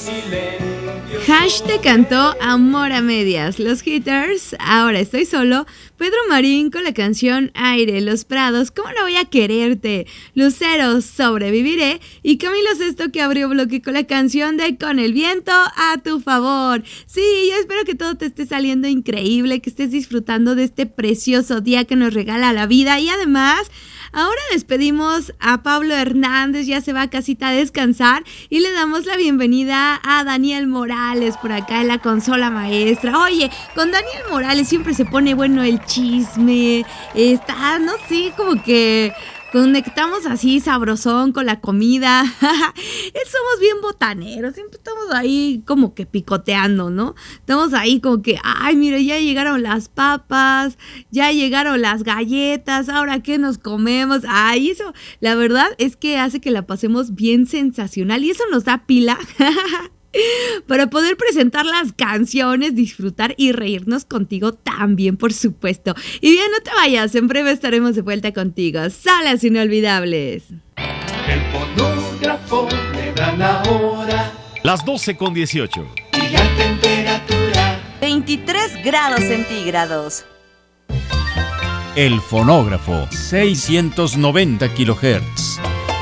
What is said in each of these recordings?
Hash te cantó Amor a Medias, Los Hitters, Ahora Estoy Solo, Pedro Marín con la canción Aire, Los Prados, ¿Cómo no voy a quererte?, Luceros, Sobreviviré, y Camilo Sesto que abrió bloque con la canción de Con el Viento a tu Favor. Sí, yo espero que todo te esté saliendo increíble, que estés disfrutando de este precioso día que nos regala la vida, y además... Ahora despedimos a Pablo Hernández, ya se va a casita a descansar, y le damos la bienvenida a Daniel Morales por acá en la consola maestra. Oye, con Daniel Morales siempre se pone bueno el chisme, está, no sé, como que... conectamos así sabrosón con la comida. Somos bien botaneros, siempre estamos ahí como que picoteando, ¿no? Estamos ahí como que, ay, mira, ya llegaron las papas, ya llegaron las galletas, ahora qué nos comemos. Ay, eso, la verdad es que hace que la pasemos bien sensacional y eso nos da pila. Para poder presentar las canciones, disfrutar y reírnos contigo también, por supuesto. Y bien, no te vayas, en breve estaremos de vuelta contigo. Salas inolvidables. El fonógrafo me da la hora. Las 12:18. Y la temperatura 23 grados centígrados. El fonógrafo 690 kHz.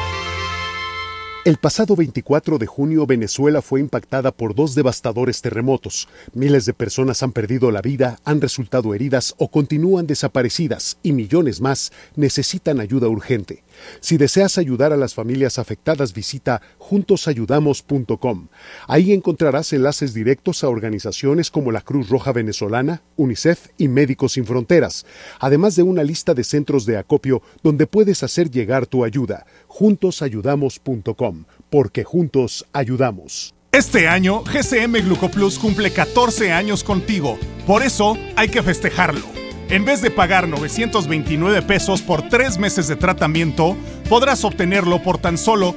El pasado 24 de junio, Venezuela fue impactada por 2 devastadores terremotos. Miles de personas han perdido la vida, han resultado heridas o continúan desaparecidas y millones más necesitan ayuda urgente. Si deseas ayudar a las familias afectadas, visita juntosayudamos.com. Ahí encontrarás enlaces directos a organizaciones como la Cruz Roja Venezolana, UNICEF y Médicos Sin Fronteras, además de una lista de centros de acopio donde puedes hacer llegar tu ayuda. Juntosayudamos.com, porque juntos ayudamos. Este año, GCM Glucoplus cumple 14 años contigo. Por eso, hay que festejarlo. En vez de pagar 929 pesos por 3 meses de tratamiento, podrás obtenerlo por tan solo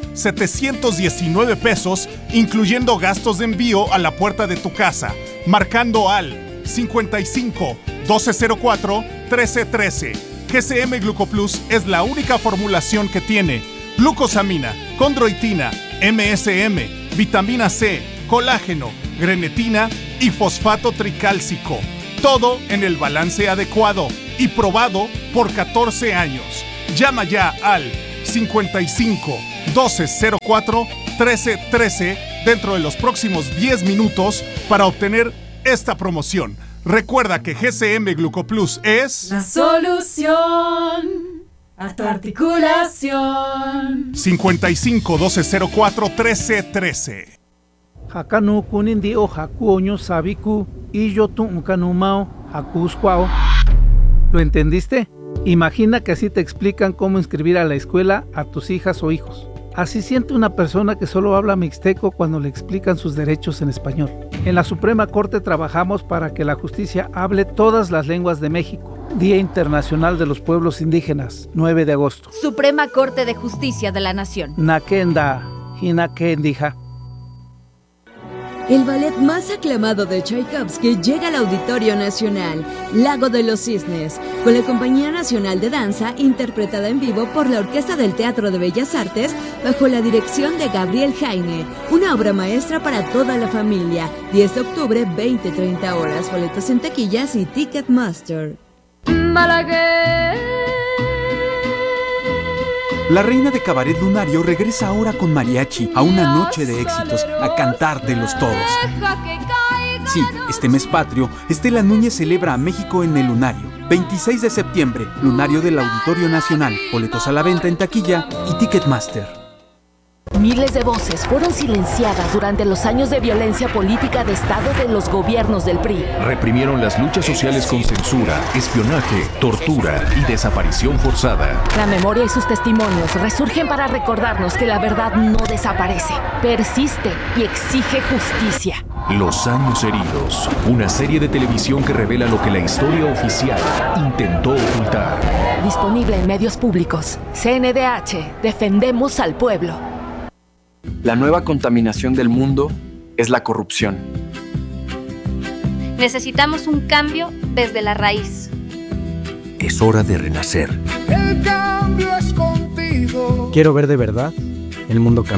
719 pesos, incluyendo gastos de envío a la puerta de tu casa, marcando al 55 1204 1313. GCM Glucoplus es la única formulación que tiene glucosamina, condroitina, MSM, vitamina C, colágeno, grenetina y fosfato tricálcico. Todo en el balance adecuado y probado por 14 años. Llama ya al 55 1204 1313 dentro de los próximos 10 minutos para obtener esta promoción. Recuerda que GCM Glucoplus es la solución a tu articulación. 55 1204 1313. Hakanu kunindi o hakuoño sabiku y yo tu unkanumao hakuskwao. ¿Lo entendiste? Imagina que así te explican cómo inscribir a la escuela a tus hijas o hijos. Así siente una persona que solo habla mixteco cuando le explican sus derechos en español. En la Suprema Corte trabajamos para que la justicia hable todas las lenguas de México. Día Internacional de los Pueblos Indígenas, 9 de agosto. Suprema Corte de Justicia de la Nación. Nakenda, Hinakendija. El ballet más aclamado de Tchaikovsky llega al Auditorio Nacional, Lago de los Cisnes, con la Compañía Nacional de Danza, interpretada en vivo por la Orquesta del Teatro de Bellas Artes, bajo la dirección de Gabriel Jaime. Una obra maestra para toda la familia. 10 de octubre, 20-30 horas. Boletos en taquillas y Ticketmaster. Malagueña. La reina de cabaret lunario regresa ahora con mariachi a una noche de éxitos, a cantártelos todos. Sí, este mes patrio, Estela Núñez celebra a México en el Lunario. 26 de septiembre, Lunario del Auditorio Nacional. Boletos a la venta en taquilla y Ticketmaster. Miles de voces fueron silenciadas durante los años de violencia política de Estado de los gobiernos del PRI. Reprimieron las luchas sociales con censura, espionaje, tortura y desaparición forzada. La memoria y sus testimonios resurgen para recordarnos que la verdad no desaparece, persiste y exige justicia. Los años heridos, una serie de televisión que revela lo que la historia oficial intentó ocultar. Disponible en medios públicos. CNDH, defendemos al pueblo. La nueva contaminación del mundo es la corrupción. Necesitamos un cambio desde la raíz. Es hora de renacer. El cambio es contigo. Quiero ver de verdad el mundo cambiar.